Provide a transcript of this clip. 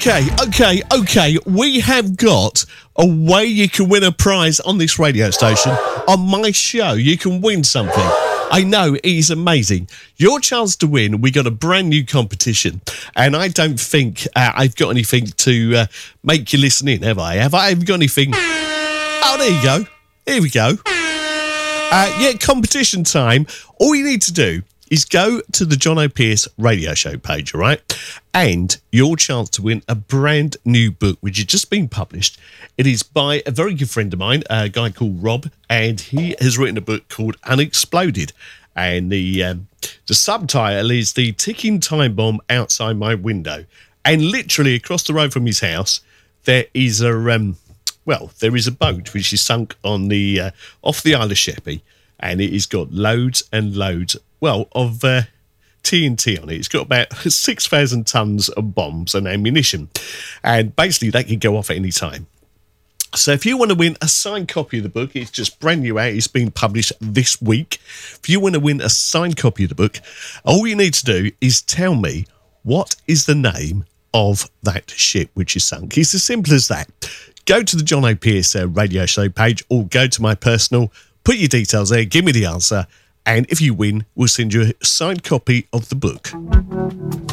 Okay. We have got a way you can win a prize on this radio station. On my show, you can win something. I know, it is amazing. Your chance to win, we got a brand new competition. And I don't think I've got anything to make you listen in, have I? Have I got anything? Oh, there you go. Here we go. Competition time. All you need to do is go to the John O'Pearce radio show page, all right? And your chance to win a brand new book, which has just been published. It is by a very good friend of mine, a guy called Rob, and he has written a book called Unexploded. And the subtitle is The Ticking Time Bomb Outside My Window. And literally across the road from his house, there is a boat which is sunk on the off the Isle of Sheppey, and it has got loads and loads, of TNT on it. It's got about 6,000 tons of bombs and ammunition, and basically they can go off at any time. So if you want to win a signed copy of the book, it's just brand new out. It's been published this week. If you want to win a signed copy of the book, all you need to do is tell me what is the name of that ship which is sunk. It's as simple as that. Go to the John O'Pearce radio show page, or go to my personal, put your details there, give me the answer, and if you win, we'll send you a signed copy of the book.